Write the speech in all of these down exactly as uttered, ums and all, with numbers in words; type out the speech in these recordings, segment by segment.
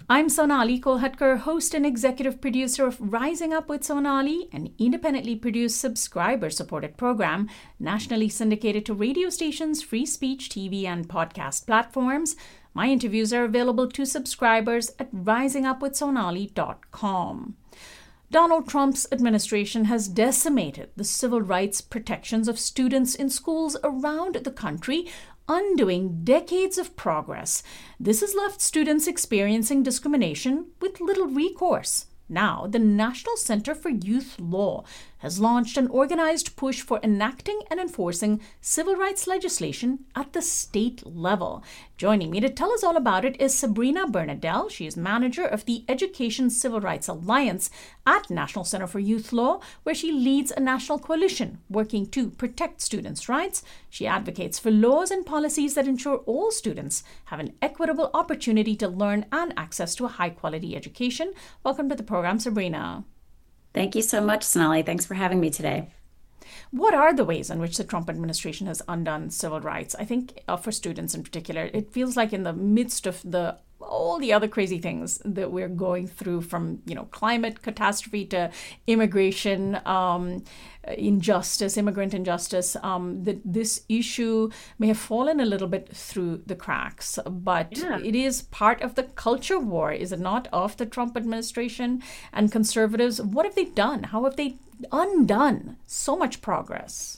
I'm Sonali Kolhatkar, host and executive producer of Rising Up with Sonali, an independently produced subscriber-supported program nationally syndicated to radio stations, free speech, T V, and podcast platforms. My interviews are available to subscribers at rising up with sonali dot com. Donald Trump's administration has decimated the civil rights protections of students in schools around the country, undoing decades of progress. This has left students experiencing discrimination with little recourse. Now, the National Center for Youth Law has launched an organized push for enacting and enforcing civil rights legislation at the state level. Joining me to tell us all about it is Sabrina Bernadelle. She is manager of the Education Civil Rights Alliance at National Center for Youth Law, where she leads a national coalition working to protect students' rights. She advocates for laws and policies that ensure all students have an equitable opportunity to learn and access to a high-quality education. Welcome to the program, Sabrina. Thank you so much, Sonali. Thanks for having me today. What are the ways in which the Trump administration has undone civil rights? I think uh, for students in particular, it feels like in the midst of the all the other crazy things that we're going through, from, you know, climate catastrophe to immigration um, injustice, immigrant injustice, um, that this issue may have fallen a little bit through the cracks. But yeah. It is part of the culture war, is it not, of the Trump administration and conservatives? What have they done? How have they undone so much progress?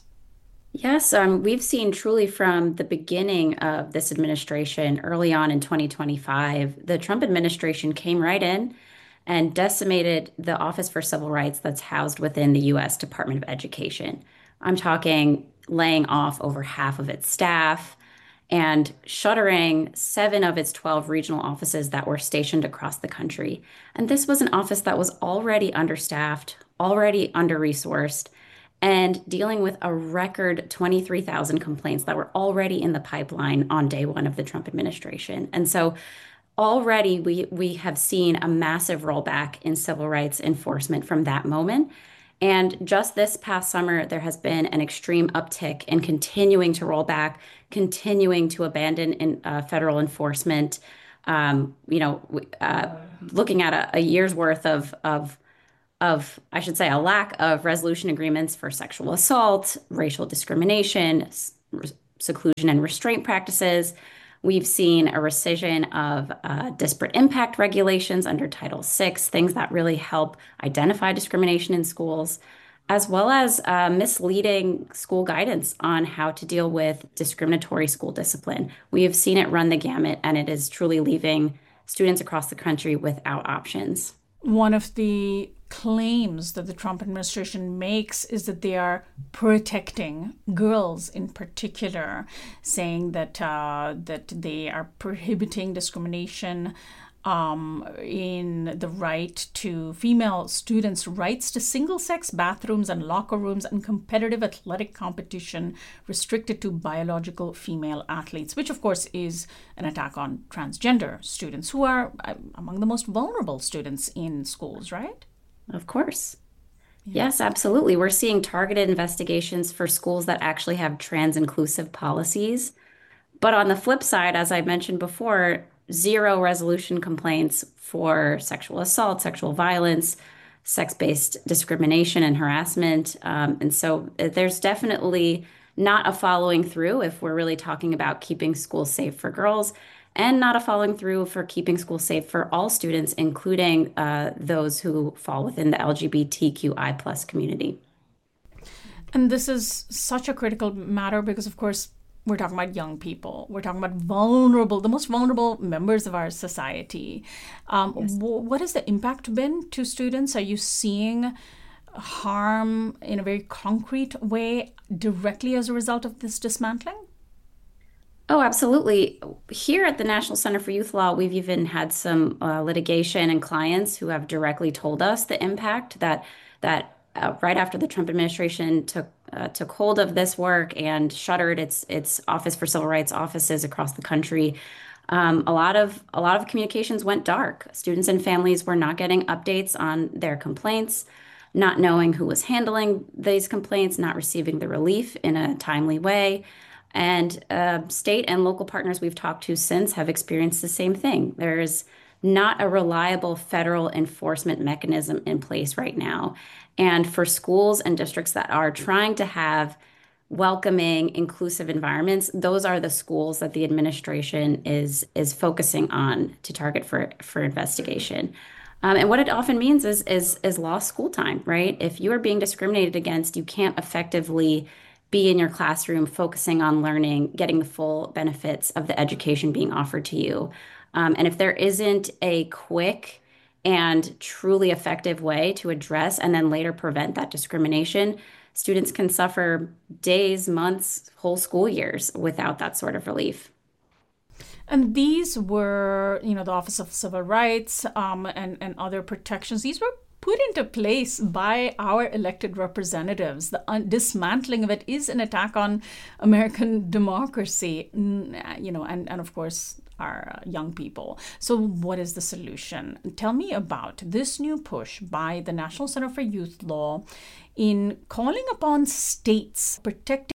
Yes, um, we've seen truly from the beginning of this administration, early on in twenty twenty-five, the Trump administration came right in and decimated the Office for Civil Rights that's housed within the U S Department of Education. I'm talking laying off over half of its staff and shuttering seven of its twelve regional offices that were stationed across the country. And this was an office that was already understaffed, already under-resourced, and dealing with a record twenty-three thousand complaints that were already in the pipeline on day one of the Trump administration. And so already we, we have seen a massive rollback in civil rights enforcement from that moment. And just this past summer, there has been an extreme uptick in continuing to roll back, continuing to abandon in, uh, federal enforcement. Um, you know, uh, looking at a, a year's worth of of of, I should say, a lack of resolution agreements for sexual assault, racial discrimination, seclusion and restraint practices. We've seen a rescission of uh, disparate impact regulations under Title six, things that really help identify discrimination in schools, as well as uh, misleading school guidance on how to deal with discriminatory school discipline. We have seen it run the gamut, and it is truly leaving students across the country without options. One of the claims that the Trump administration makes is that they are protecting girls in particular, saying that uh, that they are prohibiting discrimination um, in the right to female students' rights to single-sex bathrooms and locker rooms and competitive athletic competition restricted to biological female athletes, which of course is an attack on transgender students, who are uh, among the most vulnerable students in schools, right? Of course. Yeah. Yes, absolutely. We're seeing targeted investigations for schools that actually have trans-inclusive policies. But on the flip side, as I mentioned before, zero resolution complaints for sexual assault, sexual violence, sex-based discrimination and harassment. Um, and so there's definitely not a following through if we're really talking about keeping schools safe for girls, and not a following through for keeping schools safe for all students, including uh, those who fall within the L G B T Q I plus community. And this is such a critical matter because, of course, we're talking about young people. We're talking about vulnerable, the most vulnerable members of our society. Um, yes. w- what has the impact been to students? Are you seeing harm in a very concrete way directly as a result of this dismantling? Oh, absolutely. Here at the National Center for Youth Law, we've even had some uh, litigation and clients who have directly told us the impact that that uh, right after the Trump administration took uh, took hold of this work and shuttered its its Office for Civil Rights offices across the country, um, a lot of a lot of communications went dark. Students and families were not getting updates on their complaints, not knowing who was handling these complaints, not receiving the relief in a timely way. And uh, state and local partners we've talked to since have experienced the same thing. There's not a reliable federal enforcement mechanism in place right now. And for schools and districts that are trying to have welcoming, inclusive environments, those are the schools that the administration is is focusing on to target for for investigation. Um, and what it often means is is is lost school time, right? If you are being discriminated against, you can't effectively be in your classroom focusing on learning, getting the full benefits of the education being offered to you. Um, and if there isn't a quick and truly effective way to address and then later prevent that discrimination, students can suffer days, months, whole school years without that sort of relief. And these were, you know, the Office of Civil Rights um, and, and other protections. These were put into place by our elected representatives. The un- dismantling of it is an attack on American democracy, you know, and, and of course, our young people. So what is the solution? Tell me about this new push by the National Center for Youth Law in calling upon states protecting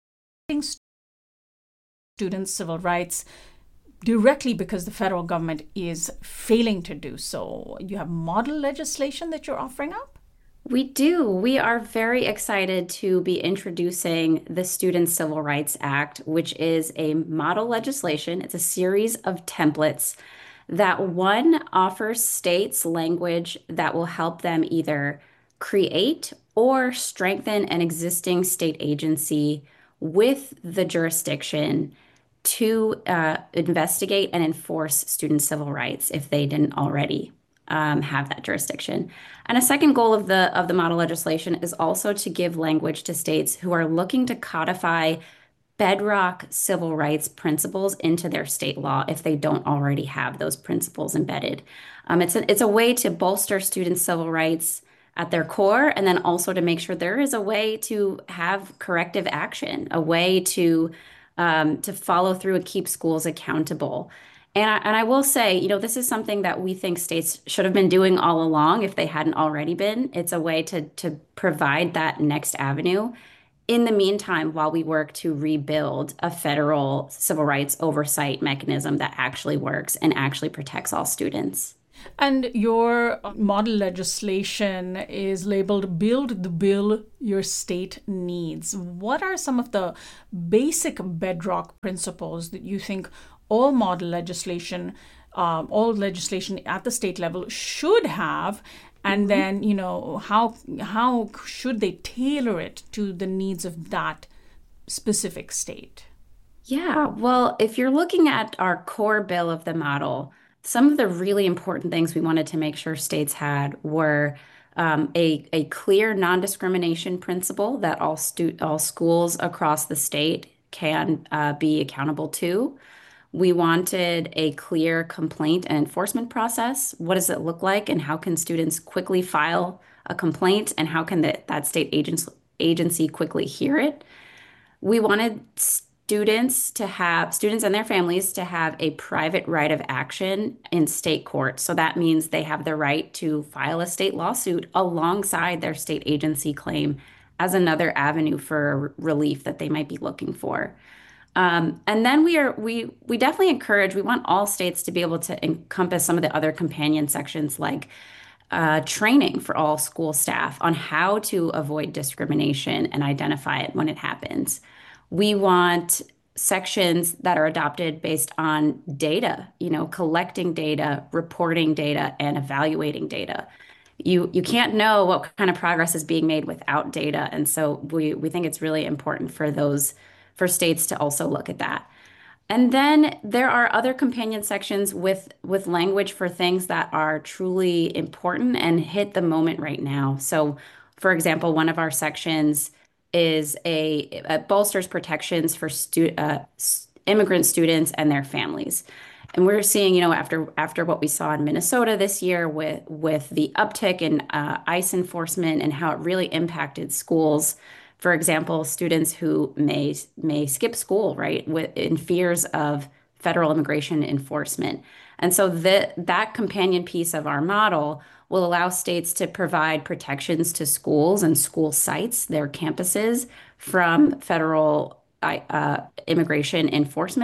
students' civil rights directly because the federal government is failing to do so. You have model legislation that you're offering up? We do. We are very excited to be introducing the Student Civil Rights Act, which is a model legislation. It's a series of templates that one offers states language that will help them either create or strengthen an existing state agency with the jurisdiction to uh, investigate and enforce student civil rights if they didn't already um, have that jurisdiction. And a second goal of the of the model legislation is also to give language to states who are looking to codify bedrock civil rights principles into their state law if they don't already have those principles embedded. Um, it's a, it's a way to bolster students' civil rights at their core, and then also to make sure there is a way to have corrective action, a way to um, to follow through and keep schools accountable. And I, and I will say, you know, this is something that we think states should have been doing all along if they hadn't already been. It's a way to to provide that next avenue in the meantime, while we work to rebuild a federal civil rights oversight mechanism that actually works and actually protects all students. And your model legislation is labeled Build the Bill Your State Needs. What are some of the basic bedrock principles that you think all model legislation, um, all legislation at the state level should have? And then, you know, how how should they tailor it to the needs of that specific state? Yeah, well, if you're looking at our core bill of the model, some of the really important things we wanted to make sure states had were um, a, a clear non-discrimination principle that all stu all schools across the state can uh, be accountable to. We wanted a clear complaint and enforcement process. What does it look like, and how can students quickly file a complaint, and how can the, that state agency agency quickly hear it? We wanted students to have students and their families to have a private right of action in state court. So that means they have the right to file a state lawsuit alongside their state agency claim as another avenue for relief that they might be looking for. Um, and then we are we we definitely encourage, we want all states to be able to encompass some of the other companion sections like uh, training for all school staff on how to avoid discrimination and identify it when it happens. We want sections that are adopted based on data, you know, collecting data, reporting data, and evaluating data. You you can't know what kind of progress is being made without data. And so we we think it's really important for those for states to also look at that. And then there are other companion sections with with language for things that are truly important and hit the moment right now. So, for example, one of our sections is a it bolsters protections for stu uh, immigrant students and their families. And we're seeing, you know, after after what we saw in Minnesota this year with with the uptick in uh, ICE enforcement and how it really impacted schools. For example, students who may may skip school, right, with, in fears of federal immigration enforcement. And so that that companion piece of our model will allow states to provide protections to schools and school sites, their campuses, from federal uh, immigration enforcement.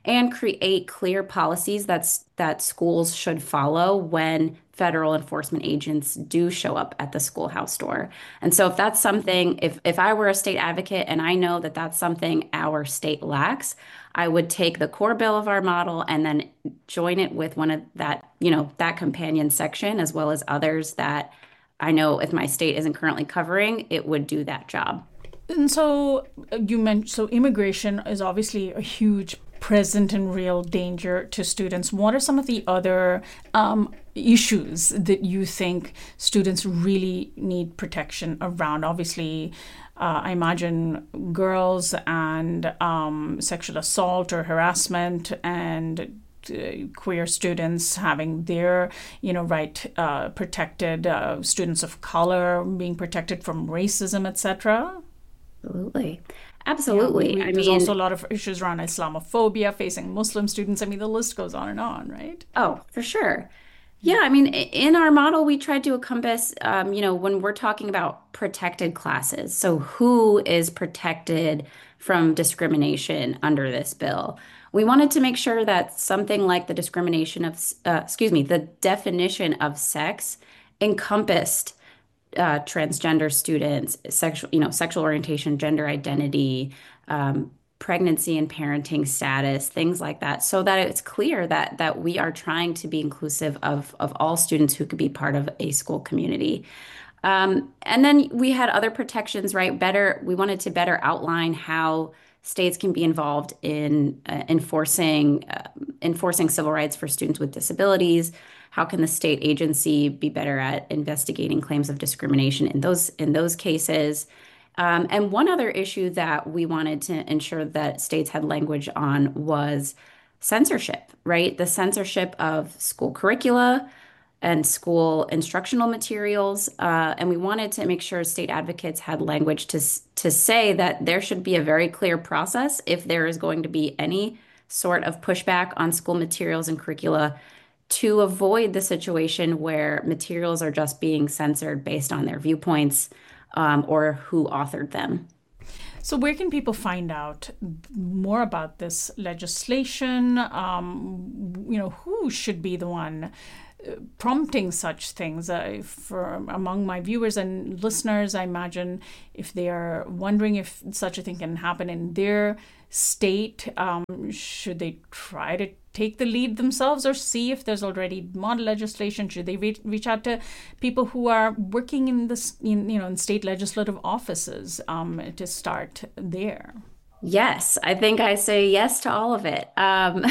and create clear policies that's that schools should follow when federal enforcement agents do show up at the schoolhouse door. And so if that's something, if if I were a state advocate and I know that that's something our state lacks, I would take the core bill of our model and then join it with one of that, you know, that companion section as well as others that I know if my state isn't currently covering, it would do that job. And so uh, you mentioned, so immigration is obviously a huge present and real danger to students. What are some of the other um, issues that you think students really need protection around? Obviously, uh, I imagine girls and um, sexual assault or harassment and uh, queer students having their, you know, right uh, protected, uh, students of color being protected from racism, et cetera. Absolutely. Yeah, we, Absolutely. we, I there's also a mean, lot of issues around Islamophobia facing Muslim students. I mean, the list goes on and on, right? oh, for sure. Yeah, I mean, i- in our model, we tried to encompass, um, you know, when we're talking about protected classes. So, who is protected from discrimination under this bill? We wanted to make sure that something like the discrimination of, s- uh, excuse me, the definition of sex encompassed uh, transgender students, sexual, you know, sexual orientation, gender identity, um, pregnancy and parenting status, things like that, so that it's clear that that we are trying to be inclusive of of all students who could be part of a school community. Um, and then we had other protections, right? Better, we wanted to better outline how states can be involved in uh, enforcing uh, enforcing civil rights for students with disabilities. How can the state agency be better at investigating claims of discrimination in those in those cases? Um, and one other issue that we wanted to ensure that states had language on was censorship, right? The censorship of school curricula and school instructional materials. Uh, and we wanted to make sure state advocates had language to, to say that there should be a very clear process if there is going to be any sort of pushback on school materials and curricula to avoid the situation where materials are just being censored based on their viewpoints um, or who authored them. So, where can people find out more about this legislation? Um, you know, who should be the one uh, prompting such things? Uh, for among my viewers and listeners, I imagine if they are wondering if such a thing can happen in their state, um, should they try to take the lead themselves or see if there's already model legislation? Should they re- reach out to people who are working in this, in, you know, in state legislative offices um, to start there? Yes, I think I say yes to all of it. Um,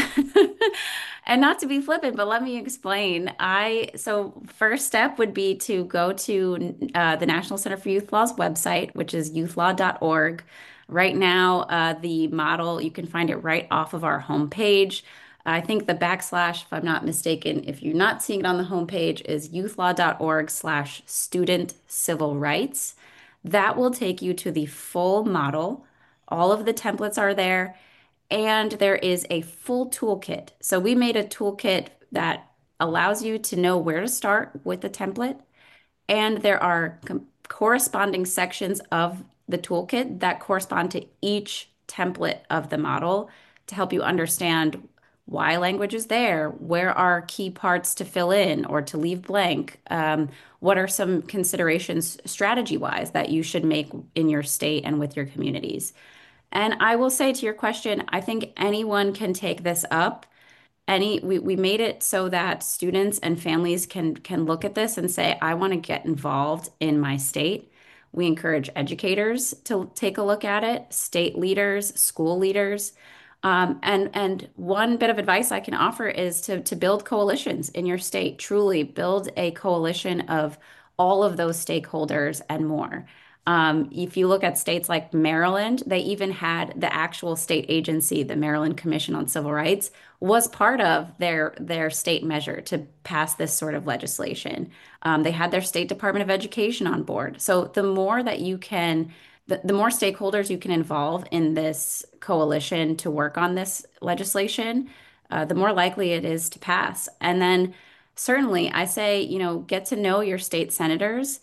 and not to be flippant, but let me explain. I so first step would be to go to uh, the National Center for Youth Law's website, which is youth law dot org. Right now, uh, the model, you can find it right off of our homepage. I think the backslash, if I'm not mistaken, if you're not seeing it on the homepage, is youth law dot org slash student civil rights. That will take you to the full model. All of the templates are there, and there is a full toolkit. So we made a toolkit that allows you to know where to start with the template, and there are com- corresponding sections of the toolkit that correspond to each template of the model to help you understand why language is there, where are key parts to fill in or to leave blank, um, what are some considerations strategy-wise that you should make in your state and with your communities. And I will say to your question, I think anyone can take this up. Any we, we made it so that students and families can can look at this and say, I want to get involved in my state. We encourage educators to take a look at it, state leaders, school leaders. Um, and and one bit of advice I can offer is to to build coalitions in your state. Truly build a coalition of all of those stakeholders and more. Um, if you look at states like Maryland, they even had the actual state agency, the Maryland Commission on Civil Rights, was part of their their state measure to pass this sort of legislation. Um, they had their State Department of Education on board. So the more that you can, the, the more stakeholders you can involve in this coalition to work on this legislation, uh, the more likely it is to pass. And then certainly, I say, you know, get to know your state senators.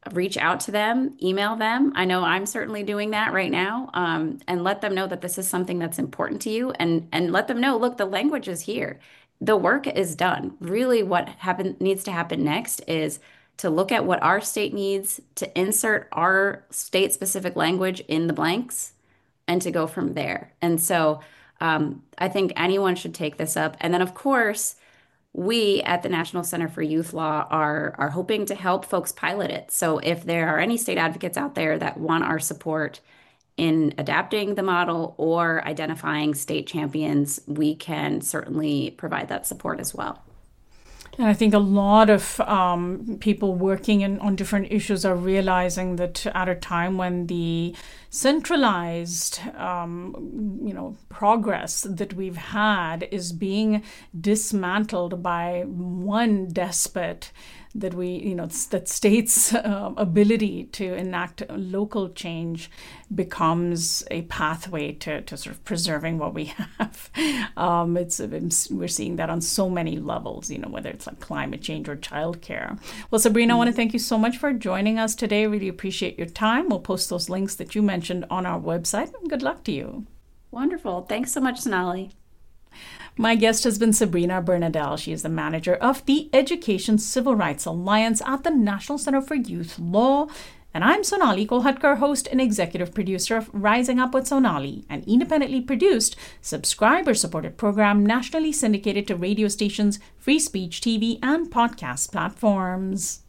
reach out to them, email them. I know I'm certainly doing that right now, um, and let them know that this is something that's important to you, and and let them know, look, the language is here. The work is done. Really, what happen needs to happen next is to look at what our state needs, to insert our state-specific language in the blanks, and to go from there. And so um, I think anyone should take this up. And then, of course, we at the National Center for Youth Law are are hoping to help folks pilot it. So if there are any state advocates out there that want our support in adapting the model or identifying state champions, we can certainly provide that support as well. And I think a lot of um, people working in, on different issues are realizing that at a time when the centralized, um, you know, progress that we've had is being dismantled by one despot, that we, you know, that states' uh, ability to enact local change becomes a pathway to, to sort of preserving what we have. Um, it's we're seeing that on so many levels, you know, whether it's like climate change or childcare. Well, Sabrina, I want to thank you so much for joining us today. Really appreciate your time. We'll post those links that you mentioned on our website. Good luck to you. Wonderful. Thanks so much, Sonali. My guest has been Sabrina Bernadelle. She is the manager of the Education Civil Rights Alliance at the National Center for Youth Law. And I'm Sonali Kolhatkar, host and executive producer of Rising Up with Sonali, an independently produced, subscriber-supported program nationally syndicated to radio stations, free speech T V, and podcast platforms.